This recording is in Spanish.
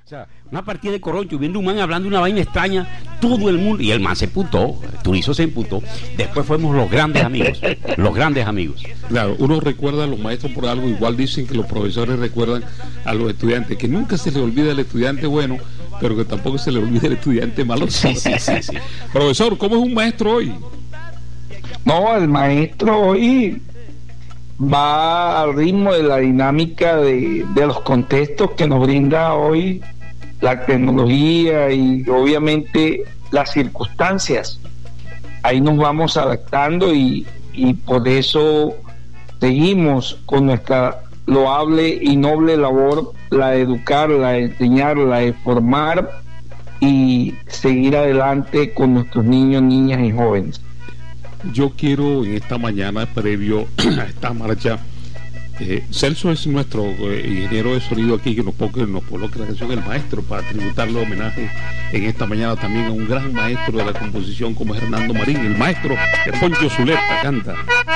O sea, una partida de corroncho, viendo un man hablando una vaina extraña, todo el mundo, y el man se emputó, Turizo se emputó. Después fuimos los grandes amigos, los grandes amigos. Claro, uno recuerda a los maestros por algo, igual dicen que los profesores recuerdan a los estudiantes, que nunca se les olvida el estudiante bueno, pero que tampoco se le olvida el estudiante malo. Sí. Profesor, ¿cómo es un maestro hoy? No, el maestro hoy va al ritmo de la dinámica de los contextos que nos brinda hoy la tecnología y obviamente las circunstancias. Ahí nos vamos adaptando y por eso seguimos con nuestra loable y noble labor, la de educar, la de enseñar, la de formar y seguir adelante con nuestros niños, niñas y jóvenes. Yo quiero en esta mañana, previo a esta marcha, Celso es nuestro ingeniero de sonido aquí, que nos coloque la canción El Maestro, para tributarle homenaje en esta mañana también a un gran maestro de la composición como es Hernando Marín, el maestro de Poncho Zuleta. Canta.